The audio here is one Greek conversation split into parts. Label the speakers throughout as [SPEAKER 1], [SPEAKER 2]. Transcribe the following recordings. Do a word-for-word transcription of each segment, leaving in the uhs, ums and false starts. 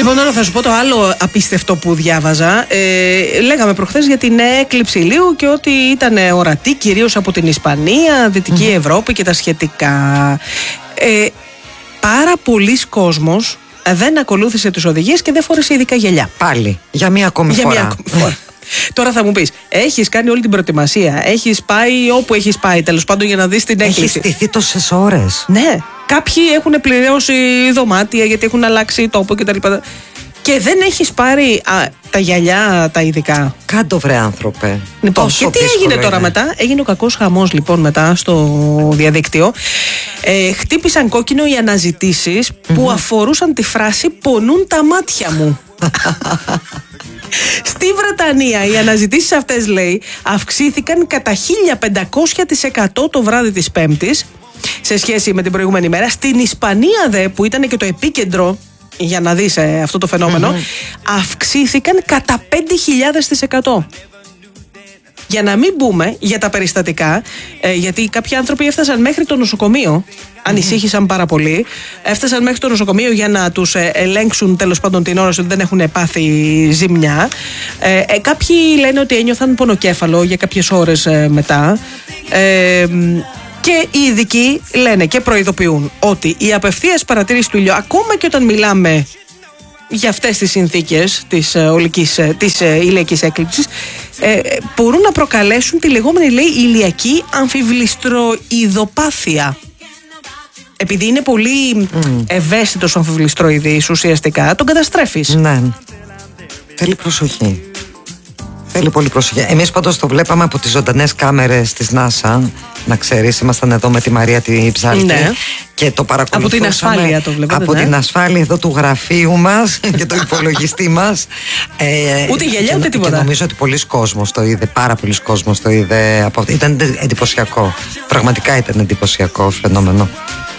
[SPEAKER 1] Λοιπόν, τώρα θα σου πω το άλλο απίστευτο που διάβαζα. Ε, λέγαμε προχθές για την έκλειψη ηλίου και ότι ήταν ορατή κυρίως από την Ισπανία, Δυτική mm. Ευρώπη και τα σχετικά. Ε, πάρα πολλοί κόσμος δεν ακολούθησε τις οδηγίες και δεν φόρεσε ειδικά γυαλιά.
[SPEAKER 2] Πάλι, για μία ακόμη
[SPEAKER 1] για
[SPEAKER 2] φορά.
[SPEAKER 1] Μία ακόμη φορά. Τώρα θα μου πεις, έχεις κάνει όλη την προετοιμασία, έχεις πάει όπου έχεις πάει, τέλος πάντων, για να δεις την έκκληση.
[SPEAKER 2] Έχεις στηθεί τόσες ώρες.
[SPEAKER 1] Ναι. Κάποιοι έχουν πληρώσει δωμάτια γιατί έχουν αλλάξει τόπο κτλ. Και δεν έχεις πάρει α, τα γυαλιά τα ειδικά.
[SPEAKER 2] Κάντο βρε άνθρωπε.
[SPEAKER 1] Λοιπόν, και τι έγινε είναι. Τώρα μετά? Έγινε ο κακός χαμός λοιπόν μετά στο διαδίκτυο. Ε, χτύπησαν κόκκινο οι αναζητήσεις mm-hmm. που αφορούσαν τη φράση «πονούν τα μάτια μου». Στη Βρετανία οι αναζητήσεις αυτές, λέει, αυξήθηκαν κατά χίλια πεντακόσια τοις εκατό το βράδυ της Πέμπτης σε σχέση με την προηγούμενη μέρα. Στην Ισπανία δε, που ήταν και το επίκεντρο για να δεις ε, αυτό το φαινόμενο, mm-hmm. αυξήθηκαν κατά πέντε χιλιάδες τοις εκατό. Για να μην μπούμε για τα περιστατικά, ε, γιατί κάποιοι άνθρωποι έφτασαν μέχρι το νοσοκομείο, ανησύχησαν πάρα πολύ, έφτασαν μέχρι το νοσοκομείο για να τους ε, ελέγξουν τέλος πάντων την ώρα ότι δεν έχουν πάθει ζημιά. Ε, ε, κάποιοι λένε ότι ένιωθαν πονοκέφαλο για κάποιες ώρες ε, μετά. Ε, Και οι ειδικοί λένε και προειδοποιούν ότι η απευθείας παρατήρηση του ήλιου, ακόμα και όταν μιλάμε για αυτές τις συνθήκες της, ολικής, της ηλιακής έκλειψης, ε, μπορούν να προκαλέσουν τη λεγόμενη, λέει, ηλιακή αμφιβληστροειδοπάθεια. Επειδή είναι πολύ mm. ευαίσθητος ο αμφιβληστροειδής, ουσιαστικά τον καταστρέφεις.
[SPEAKER 2] Ναι. Θέλει προσοχή. Θέλει πολύ προσοχή. Εμείς πάντως το βλέπαμε από τις ζωντανές κάμερες της NASA. Να ξέρεις, ήμασταν εδώ με τη Μαρία τη Ψάλτη, ναι. Και το παρακολουθούσαμε.
[SPEAKER 1] Από την ασφάλεια το βλέπετε.
[SPEAKER 2] Από
[SPEAKER 1] ναι.
[SPEAKER 2] την ασφάλεια εδώ του γραφείου μας και του υπολογιστή μας.
[SPEAKER 1] Ε, ούτε γυαλιά ούτε τίποτα.
[SPEAKER 2] Και νομίζω ότι πολλοί κόσμος το είδε, πάρα πολλοί κόσμος το είδε. Από... Ήταν εντυπωσιακό. Πραγματικά ήταν εντυπωσιακό φαινόμενο.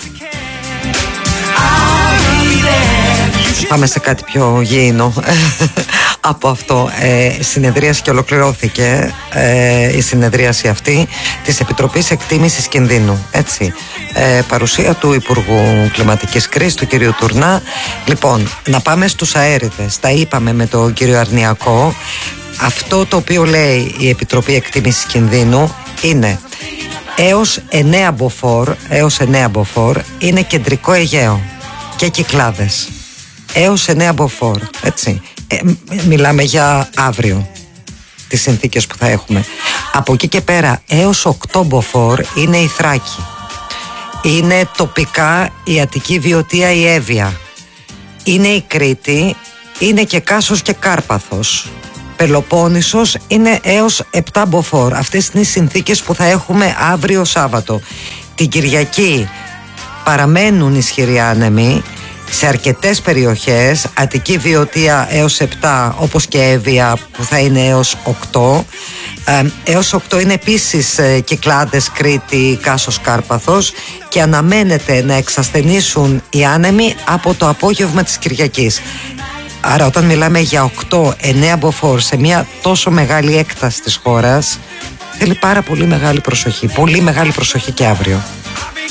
[SPEAKER 2] Πάμε σε κάτι πιο γήινο από αυτό. Ε, συνεδρίαση και ολοκληρώθηκε ε, η συνεδρίαση αυτή της Επιτροπής Εκτίμησης Κινδύνου. Έτσι. Ε, παρουσία του Υπουργού Κλιματικής Κρίσης, του κ. Τουρνά. Λοιπόν, να πάμε στους αέριδες. Τα είπαμε με τον κύριο Αρνιακό. Αυτό το οποίο λέει η Επιτροπή Εκτίμησης Κινδύνου είναι έως εννέα μποφόρ, έως εννέα μποφόρ είναι κεντρικό Αιγαίο και Κυκλάδες. Έως εννέα μποφόρ, έτσι. Ε, μιλάμε για αύριο, τις συνθήκες που θα έχουμε. Από εκεί και πέρα έως οκτώ μποφόρ είναι η Θράκη. Είναι τοπικά η Αττική Βιωτία, η Εύβοια. Είναι η Κρήτη, είναι και Κάσος και Κάρπαθος. Πελοπόννησος είναι έως επτά μποφόρ. Αυτές είναι οι συνθήκες που θα έχουμε αύριο Σάββατο. Την Κυριακή παραμένουν ισχυροί άνεμοι σε αρκετές περιοχές, Αττική Βιωτία έως επτά, όπως και Εύβοια που θα είναι έως οκτώ. Ε, έως οκτώ είναι επίσης ε, Κυκλάδες, Κρήτη, Κάσος, Κάρπαθος, και αναμένεται να εξασθενήσουν οι άνεμοι από το απόγευμα της Κυριακής. Άρα όταν μιλάμε για οκτώ εννέα μποφόρ σε μια τόσο μεγάλη έκταση της χώρας, θέλει πάρα πολύ μεγάλη προσοχή, πολύ μεγάλη προσοχή και αύριο.